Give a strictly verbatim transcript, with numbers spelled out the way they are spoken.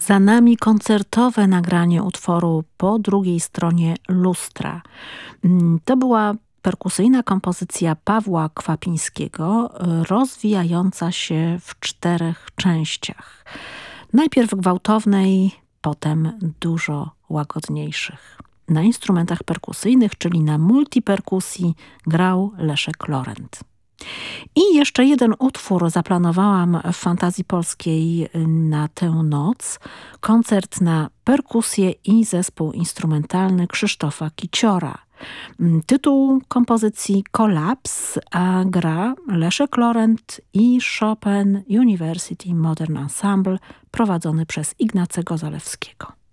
Za nami koncertowe nagranie utworu Po drugiej stronie lustra. To była perkusyjna kompozycja Pawła Kwapińskiego, rozwijająca się w czterech częściach. Najpierw gwałtownej, potem dużo łagodniejszych. Na instrumentach perkusyjnych, czyli na multiperkusji, grał Leszek Lorent. I jeszcze jeden utwór zaplanowałam w Fantazji Polskiej na tę noc. Koncert na perkusję i zespół instrumentalny Krzysztofa Kiciora. Tytuł kompozycji Kolaps, a gra Leszek Lorent i Chopin University Modern Ensemble prowadzony przez Ignacego Zalewskiego.